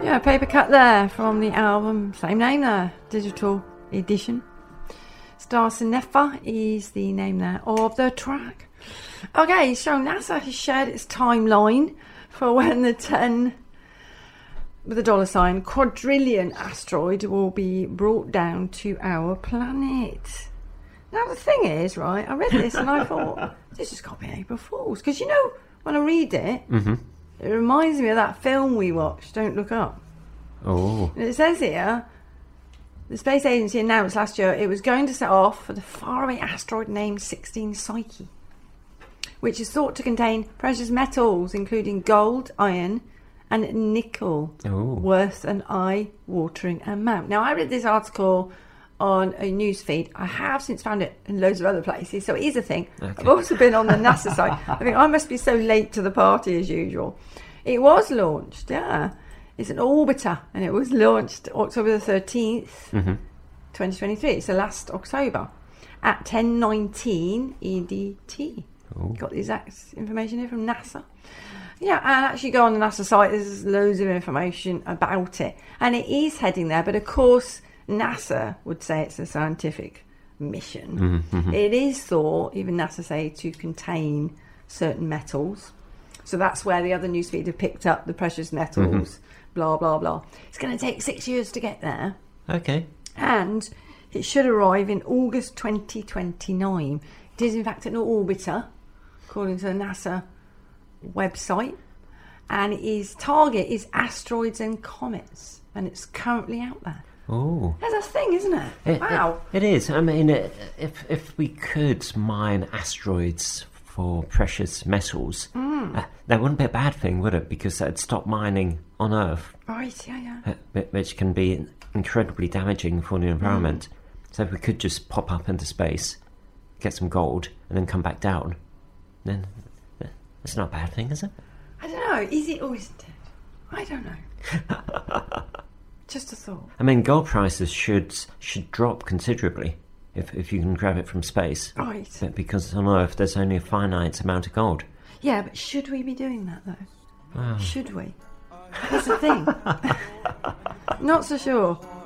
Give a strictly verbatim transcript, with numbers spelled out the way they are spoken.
Yeah, paper cut there from the album, same name there, digital edition. Star Cinefa is the name there of the track. Okay, so NASA has shared its timeline for when the ten, with a dollar sign, quadrillion asteroid will be brought down to our planet. Now the thing is, right, I read this and I thought, this has got to be April Fool's. Because you know, when I read it, mm-hmm. it reminds me of that film we watched, Don't Look Up. Oh. And it says here, the space agency announced last year it was going to set off for the faraway asteroid named sixteen Psyche, which is thought to contain precious metals, including gold, iron, and nickel, oh. worth an eye-watering amount. Now, I read this article on a news feed. I have since found it in loads of other places, so it is a thing. Okay. I've also been on the NASA site. I think I must be so late to the party as usual. It was launched, yeah. It's an orbiter, and it was launched October the thirteenth, mm-hmm. twenty twenty-three. So last October at ten nineteen E D T. Oh. Got the exact information here from NASA. Yeah, and actually go on the NASA site. There's loads of information about it, and it is heading there. But of course, NASA would say it's a scientific mission. Mm-hmm. It is thought, even NASA say, to contain certain metals. So that's where the other newsfeed have picked up the precious metals. Mm-hmm. Blah, blah, blah. It's going to take six years to get there. Okay. And it should arrive in August twenty twenty-nine. It is, in fact, an orbiter, according to the NASA website. And its target is asteroids and comets. And it's currently out there. Oh. That's a thing, isn't it? it wow. It, it is. I mean, it, if if we could mine asteroids for precious metals, mm. uh, that wouldn't be a bad thing, would it? Because that'd stop mining on Earth. Right, yeah, yeah. Uh, which can be incredibly damaging for the environment. Mm. So if we could just pop up into space, get some gold, and then come back down, then it's not a bad thing, is it? I don't know. Is it or isn't it? I don't know. Just a thought. I mean, gold prices should should drop considerably if if you can grab it from space. Right. But because on Earth there's only a finite amount of gold. Yeah, but should we be doing that though? Wow. Should we? That's the thing. Not so sure.